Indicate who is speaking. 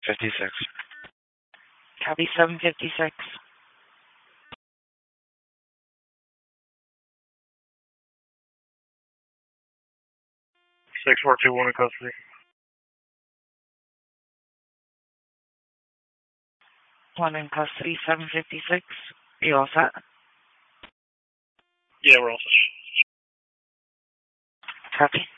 Speaker 1: 56.
Speaker 2: Copy 756.
Speaker 3: 6421 in custody.
Speaker 2: One in custody, 756. You all set?
Speaker 3: Yeah, we're all set.
Speaker 2: Copy.